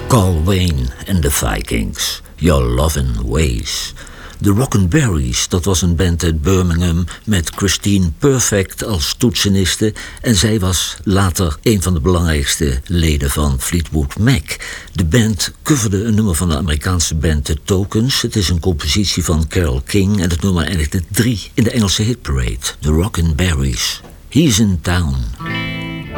Carl Wayne en de Vikings, Your Lovin' Ways. De Rockenberries, dat was een band uit Birmingham met Christine Perfect als toetseniste. En zij was later een van de belangrijkste leden van Fleetwood Mac. De band coverde een nummer van de Amerikaanse band The Tokens. Het is een compositie van Carole King en het nummer eindigde 3 in de Engelse hitparade. The Rockenberries. He's in Town.